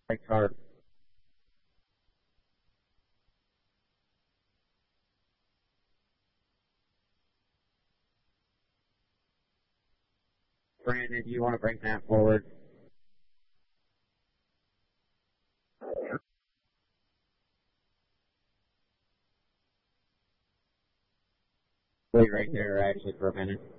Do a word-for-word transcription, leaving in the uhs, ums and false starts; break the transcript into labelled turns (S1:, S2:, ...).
S1: Right card. Brandon, do you want to bring that forward? Wait right there, actually, for a minute.